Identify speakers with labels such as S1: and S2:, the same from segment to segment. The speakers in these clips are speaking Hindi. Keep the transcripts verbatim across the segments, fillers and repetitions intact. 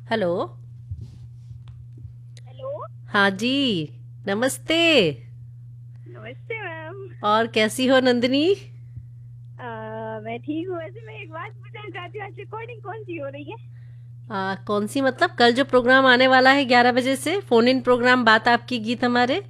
S1: हेलो।
S2: हेलो।
S1: हाँ जी। नमस्ते।
S2: नमस्ते मैम।
S1: और कैसी हो नंदिनी?
S2: अ, मैं ठीक हूँ। वैसे मैं एक बात पूछना चाहती हूँ, आज रिकॉर्डिंग कौन सी हो रही है?
S1: आ, कौन सी मतलब कल जो प्रोग्राम आने वाला है ग्यारह बजे से फोन इन प्रोग्राम बात आपकी गीत हमारे।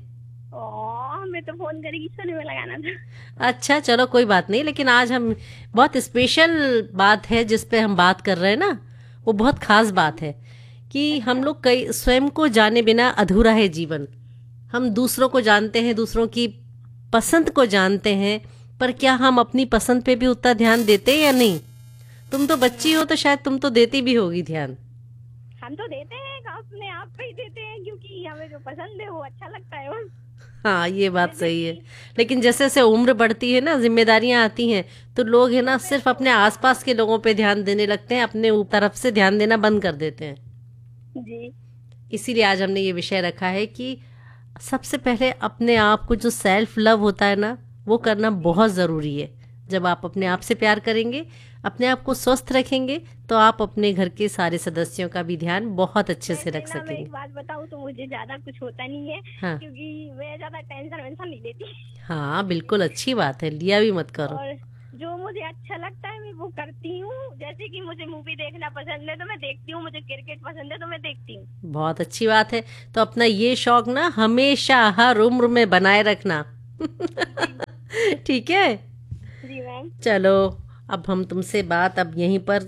S2: ओह, मैं तो फोन करेगी सुनने में लगाना था।
S1: अच्छा चलो कोई बात नहीं, लेकिन आज हम बहुत स्पेशल बात है जिस पे हम बात कर रहे हैं ना, वो बहुत खास बात है कि हम
S2: अच्छा।
S1: लोग कई स्वयं को जाने बिना अधूरा है जीवन। हम दूसरों को जानते हैं, दूसरों की पसंद को जानते हैं, पर क्या हम अपनी पसंद पे भी उतना ध्यान देते हैं या नहीं? तुम तो बच्ची हो तो शायद तुम तो देती भी होगी ध्यान।
S2: हम तो देते हैं, अपने आप पे ही देते हैं, क्योंकि हमें जो पसंद है वो अच्छा लगता है बस।
S1: हाँ ये बात
S2: जैसे
S1: सही है।
S2: कि
S1: लेकिन जैसे जैसे उम्र बढ़ती है ना, जिम्मेदारियां आती हैं, तो लोग है ना
S2: हमें
S1: सिर्फ
S2: तो
S1: अपने आसपास के लोगों पे ध्यान देने लगते हैं, अपने ऊपर तरफ से ध्यान देना बंद कर देते हैं।
S2: जी।
S1: इसीलिए आज हमने ये विषय रखा है कि सबसे पहले अपने आप को, जो सेल्फ लव होता है ना, वो करना
S2: जी।
S1: बहुत ज़रूरी है। जब आप अपने आप से प्यार करेंगे, अपने आप को स्वस्थ रखेंगे, तो आप अपने घर के सारे सदस्यों का भी ध्यान बहुत अच्छे से
S2: वैसे
S1: रख
S2: ना मैं
S1: सकेंगे।
S2: एक बात बताऊँ तो मुझे ज्यादा कुछ होता नहीं है,
S1: हाँ।
S2: क्योंकि मैं ज्यादा टेंशन वेंशन नहीं लेती।
S1: हाँ बिल्कुल अच्छी बात है, लिया भी मत करो।
S2: और जो मुझे अच्छा लगता है मैं वो करती हूँ। जैसे कि मुझे मूवी देखना पसंद है तो मैं देखती हूँ, मुझे क्रिकेट पसंद है तो मैं देखती हूँ।
S1: बहुत अच्छी बात है। तो अपना ये शौक ना हमेशा हर उम्र में बनाए रखना।
S2: जी।
S1: ठीक है।
S2: जी मैम।
S1: चलो, अब हम तुमसे बात अब यहीं पर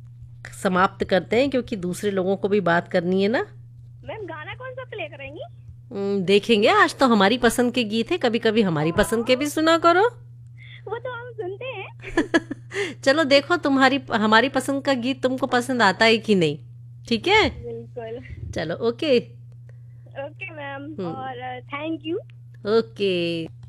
S1: समाप्त करते हैं, क्योंकि दूसरे लोगों को भी बात करनी है ना।
S2: मैम गाना कौन सा प्ले करेंगी?
S1: हम्म, देखेंगे। आज तो हमारी पसंद के गीत है, कभी कभी हमारी पसंद के भी
S2: हाँ,
S1: सुना करो।
S2: वो तो हम सुनते हैं।
S1: चलो देखो, तुम्हारी हमारी पसंद का गीत तुमको पसंद आता है कि नहीं। ठीक है।
S2: बिल्कुल।
S1: चलो ओके।
S2: ओके मैम,
S1: हम्म।
S2: और थैंक यू।
S1: ओके।